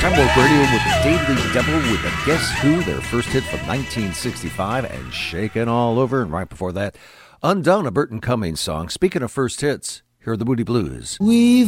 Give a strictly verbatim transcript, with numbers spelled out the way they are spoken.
Hamburg Radio with the Daily Double with the Guess Who, their first hit from nineteen sixty-five, and Shakin' All Over. And right before that, Undone, a Burton Cummings song. Speaking of first hits, here are the Moody Blues. We've